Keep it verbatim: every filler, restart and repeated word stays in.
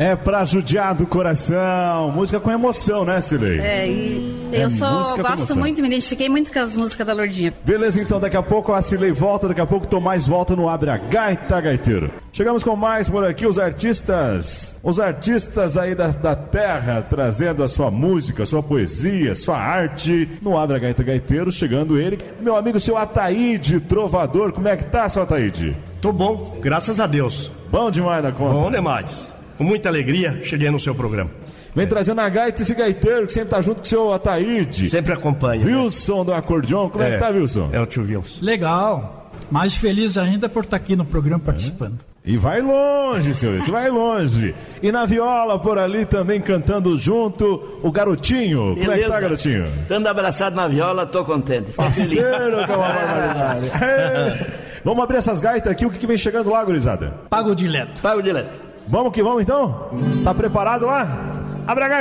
É pra judiar do coração. Música com emoção, né, Cilei? É, e eu É sou, gosto muito, me identifiquei muito com as músicas da Lourdinha. Beleza, então daqui a pouco a Cilei volta, daqui a pouco o Tomás volta no Abre a Gaita Gaiteiro. Chegamos com mais por aqui, os artistas, os artistas aí da, da terra, trazendo a sua música, sua poesia, sua arte, no Abre a Gaita Gaiteiro, chegando ele, meu amigo, seu Ataíde, trovador. Como é que tá, seu Ataíde? Tô bom, graças a Deus. Bom demais da conta. Bom demais. Com muita alegria, cheguei no seu programa. Vem é. trazendo a gaita esse gaiteiro que sempre tá junto com o seu Ataíde. Sempre acompanha. Wilson, né? Do acordeon, como é, é que tá, Wilson? É o tio Wilson. Legal. Mais feliz ainda por estar aqui no programa participando. É. E vai longe, senhor, você vai longe. E na viola por ali também cantando junto o Garotinho. Beleza. Como é que tá, Garotinho? Estando abraçado na viola, tô contente. Parceiro, que é uma barbaridade. É. Vamos abrir essas gaitas aqui, o que, que vem chegando lá, gurizada? Pago dileto. Pago dileto. Vamos que vamos então? Tá preparado lá? Abre a gaita.